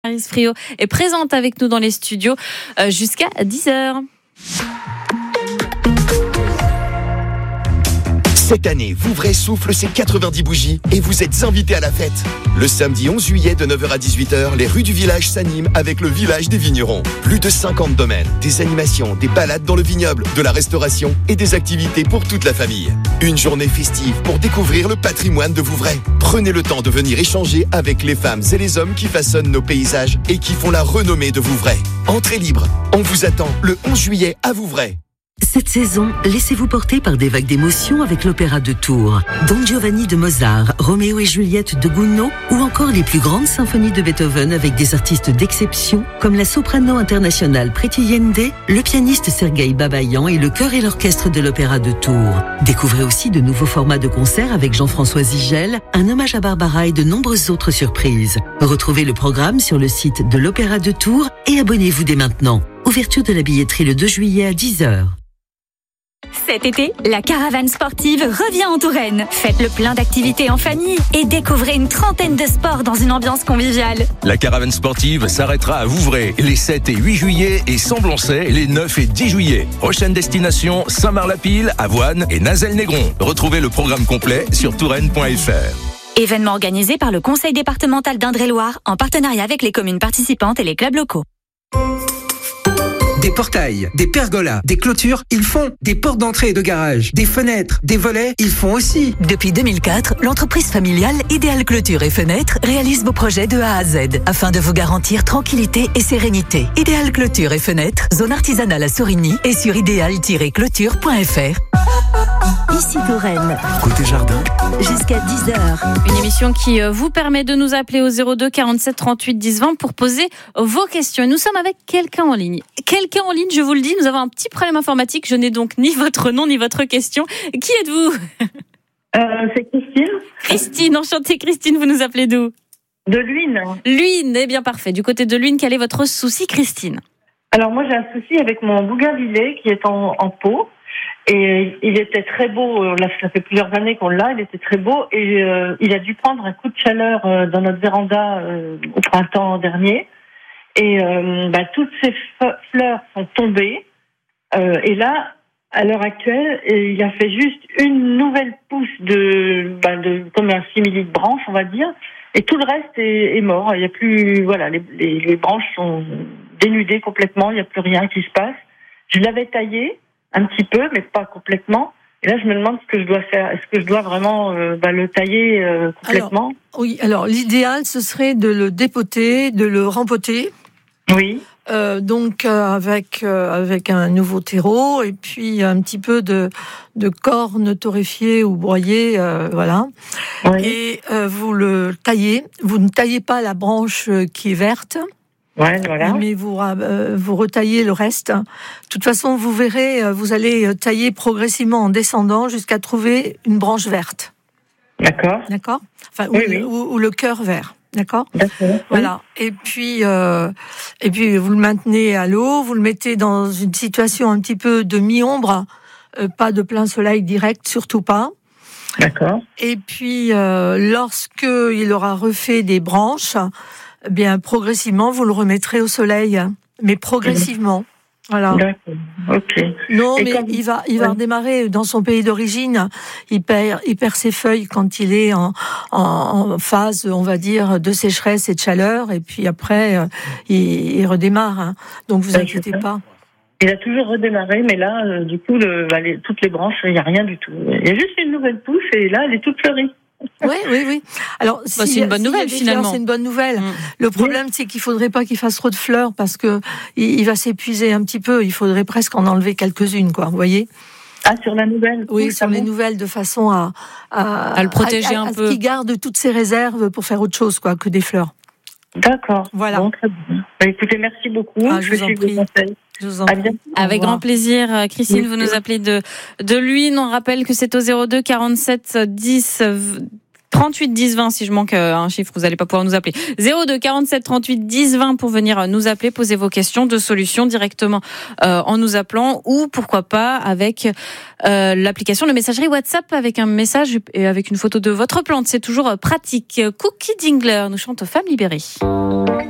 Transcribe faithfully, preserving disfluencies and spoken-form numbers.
Clarisse Friot est présente avec nous dans les studios euh, jusqu'à dix heures. Cette année, Vouvray souffle ses quatre-vingt-dix bougies et vous êtes invités à la fête. Le samedi onze juillet de neuf heures à dix-huit heures, les rues du village s'animent avec le village des vignerons. Plus de cinquante domaines, des animations, des balades dans le vignoble, de la restauration et des activités pour toute la famille. Une journée festive pour découvrir le patrimoine de Vouvray. Prenez le temps de venir échanger avec les femmes et les hommes qui façonnent nos paysages et qui font la renommée de Vouvray. Entrée libre, on vous attend le onze juillet à Vouvray. Cette saison, laissez-vous porter par des vagues d'émotions avec l'Opéra de Tours. Don Giovanni de Mozart, Roméo et Juliette de Gounod ou encore les plus grandes symphonies de Beethoven avec des artistes d'exception comme la soprano internationale Priti Yende, le pianiste Sergueï Babayan et le chœur et l'orchestre de l'Opéra de Tours. Découvrez aussi de nouveaux formats de concerts avec Jean-François Zigel, un hommage à Barbara et de nombreuses autres surprises. Retrouvez le programme sur le site de l'Opéra de Tours et abonnez-vous dès maintenant. Ouverture de la billetterie le deux juillet à dix heures. Cet été, la caravane sportive revient en Touraine. Faites le plein d'activités en famille et découvrez une trentaine de sports dans une ambiance conviviale. La caravane sportive s'arrêtera à Vouvray les sept et huit juillet et Samblancey les neuf et dix juillet. Prochaine destination, Saint-Marc-la-Pile, Avoine et Nazelles-Négron. Retrouvez le programme complet sur touraine point f r. Événement organisé par le Conseil départemental d'Indre-et-Loire en partenariat avec les communes participantes et les clubs locaux. Des portails, des pergolas, des clôtures, ils font. Des portes d'entrée et de garage, des fenêtres, des volets, ils font aussi. Depuis deux mille quatre, l'entreprise familiale Idéal Clôture et Fenêtres réalise vos projets de A à Z afin de vous garantir tranquillité et sérénité. Idéal Clôture et Fenêtres, zone artisanale à Sorigny et sur idéal tiret clôture point f r. Ici Touraine. Côté jardin. Jusqu'à dix heures. Une émission qui vous permet de nous appeler au zéro deux quarante-sept trente-huit dix vingt pour poser vos questions. Et nous sommes avec quelqu'un en ligne. Quelqu'un en ligne, je vous le dis, nous avons un petit problème informatique. Je n'ai donc ni votre nom ni votre question. Qui êtes-vous ? euh, C'est Christine. Christine, enchantée Christine, vous nous appelez d'où ? De Luynes. Luynes, eh bien parfait. Du côté de Luynes, quel est votre souci, Christine ? Alors moi j'ai un souci avec mon bougainvillier qui est en, en pot. Et il était très beau, là, ça fait plusieurs années qu'on l'a, il était très beau et euh, il a dû prendre un coup de chaleur euh, dans notre véranda euh, au printemps dernier. Et euh, bah, toutes ces f- fleurs sont tombées. Euh, et là, à l'heure actuelle, il a fait juste une nouvelle pousse de, bah, de comme un simili de branche, on va dire. Et tout le reste est, est mort. Il y a plus, voilà, les, les, les branches sont dénudées complètement. Il n'y a plus rien qui se passe. Je l'avais taillé un petit peu, mais pas complètement. Et là, je me demande ce que je dois faire. Est-ce que je dois vraiment euh, bah, le tailler euh, complètement ? Alors, oui. Alors, l'idéal, ce serait de le dépoter, de le rempoter. Oui. Euh, donc euh, avec euh, avec un nouveau terreau et puis un petit peu de de corne torréfiée ou broyée, euh, voilà. Oui. Et euh, vous le taillez. Vous ne taillez pas la branche qui est verte. Ouais, voilà. Mais vous euh, vous retaillez le reste. De toute façon, vous verrez, vous allez tailler progressivement en descendant jusqu'à trouver une branche verte. D'accord. D'accord. Enfin, oui, ou, oui. ou, ou le cœur vert. D'accord. D'accord. Voilà. Et puis, euh, et puis vous le maintenez à l'eau, vous le mettez dans une situation un petit peu de mi-ombre, euh, pas de plein soleil direct, surtout pas. D'accord. Et puis, euh, lorsque il aura refait des branches, eh bien progressivement vous le remettrez au soleil, mais progressivement. Voilà. D'accord. Ok. Non, Et mais comme... il va, il va ouais. redémarrer dans son pays d'origine. Il perd, il perd ses feuilles quand il est en, en, en phase, on va dire, de sécheresse et de chaleur. Et puis après, euh, il, il redémarre. Hein. Donc vous ouais, inquiétez pas. Il a toujours redémarré, mais là, euh, du coup, le, bah, les, toutes les branches, il n'y a rien du tout. Il y a juste une nouvelle pousse et là, elle est toute fleurie. Oui, oui, oui. Alors, bah, c'est une bonne nouvelle finalement. Fleurs, c'est une bonne nouvelle. Mmh. Le problème, c'est qu'il faudrait pas qu'il fasse trop de fleurs parce que il, il va s'épuiser un petit peu. Il faudrait presque en enlever quelques-unes, quoi. Vous voyez? Ah, sur la nouvelle. Oui, oui, sur les nouvelles, de façon à à, à le protéger à, à, un à peu. Qu'il garde toutes ses réserves pour faire autre chose, quoi, que des fleurs. D'accord. Voilà. Bon, très bien. Bah, écoutez, merci beaucoup. Ah, je, je vous en prie. Je vous en prie. Avec grand plaisir, Christine. Vous nous appelez de de Luynes. On rappelle que c'est au zéro deux quarante-sept dix trente-huit dix vingt. Si je manque un chiffre, vous n'allez pas pouvoir nous appeler. zéro deux quarante-sept trente-huit dix vingt pour venir nous appeler, poser vos questions de solutions directement euh, en nous appelant ou pourquoi pas avec euh, l'application de messagerie WhatsApp avec un message et avec une photo de votre plante. C'est toujours pratique. Cookie Dingler nous chante Femme libérée.